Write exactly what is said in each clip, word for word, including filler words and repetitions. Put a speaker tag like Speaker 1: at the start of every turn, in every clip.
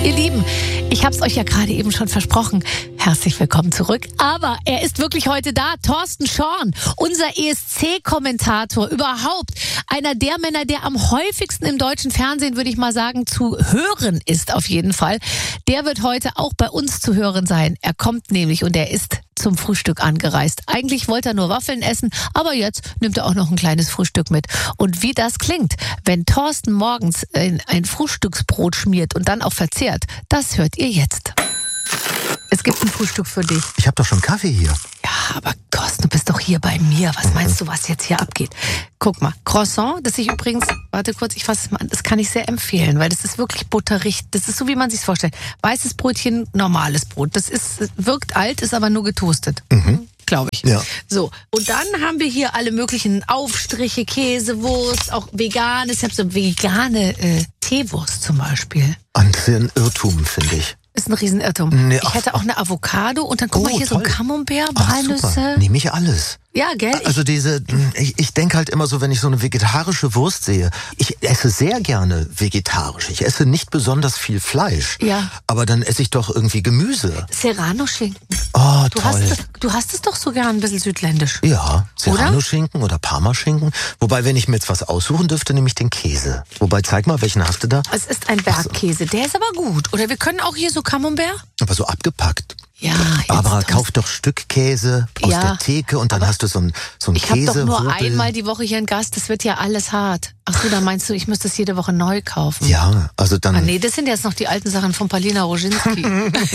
Speaker 1: Ihr Lieben, ich habe es euch ja gerade eben schon versprochen. Herzlich willkommen zurück. Aber er ist wirklich heute da. Thorsten Schorn, unser E S C-Kommentator, überhaupt einer der Männer, der am häufigsten im deutschen Fernsehen, würde ich mal sagen, zu hören ist auf jeden Fall. Der wird heute auch bei uns zu hören sein. Er kommt nämlich und er ist zum Frühstück angereist. Eigentlich wollte er nur Waffeln essen, aber jetzt nimmt er auch noch ein kleines Frühstück mit. Und wie das klingt, wenn Thorsten morgens ein, ein Frühstücksbrot schmiert und dann auch verzehrt, das hört ihr jetzt. Es gibt ein Frühstück für dich.
Speaker 2: Ich habe doch schon Kaffee hier.
Speaker 1: Ja, aber Thorsten, du bist doch hier bei mir. Was meinst du, was jetzt hier abgeht? Guck mal, Croissant, das ich übrigens, warte kurz, ich fasse es mal an, das kann ich sehr empfehlen, weil das ist wirklich butterig. Das ist so, wie man sich's vorstellt. Weißes Brötchen, normales Brot. Das ist, wirkt alt, ist aber nur getoastet. Mhm. Glaube ich. Ja. So, und dann haben wir hier alle möglichen Aufstriche, Käsewurst, auch veganes. Ich habe so vegane äh, Teewurst zum Beispiel.
Speaker 2: Und für ein Irrtum, finde ich.
Speaker 1: Ist ein Riesenirrtum. Nee, ich hätte auch eine Avocado und dann guck oh, mal hier toll. So Camembert, Walnüsse.
Speaker 2: Nehme ich alles.
Speaker 1: Ja, gell?
Speaker 2: Also diese, ich, ich denke halt immer so, wenn ich so eine vegetarische Wurst sehe, ich esse sehr gerne vegetarisch. Ich esse nicht besonders viel Fleisch.
Speaker 1: Ja.
Speaker 2: Aber dann esse ich doch irgendwie Gemüse.
Speaker 1: Serrano-Schinken.
Speaker 2: Oh,
Speaker 1: du
Speaker 2: toll.
Speaker 1: Hast, du hast es doch so gern ein bisschen südländisch.
Speaker 2: Ja, Serrano-Schinken oder Parmaschinken. Wobei, wenn ich mir jetzt was aussuchen dürfte, nehme ich den Käse. Wobei, zeig mal, welchen hast du da?
Speaker 1: Es ist ein Bergkäse. Der ist aber gut. Oder wir können auch hier so Camembert.
Speaker 2: Aber so abgepackt.
Speaker 1: Ja,
Speaker 2: Barbara, kauf doch Stückkäse aus ja, der Theke und dann hast du so ein so ein
Speaker 1: ich
Speaker 2: Käse.
Speaker 1: Ich habe doch nur einmal die Woche hier einen Gast, das wird ja alles hart. Ach so, da meinst du, ich müsste es jede Woche neu kaufen?
Speaker 2: Ja, also dann...
Speaker 1: Ah, nee, das sind jetzt noch die alten Sachen von Palina Roginski.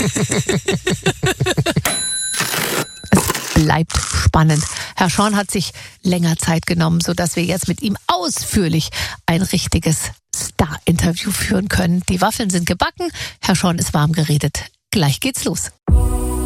Speaker 1: Es bleibt spannend. Herr Schorn hat sich länger Zeit genommen, sodass wir jetzt mit ihm ausführlich ein richtiges Star-Interview führen können. Die Waffeln sind gebacken, Herr Schorn ist warm geredet. Gleich geht's los.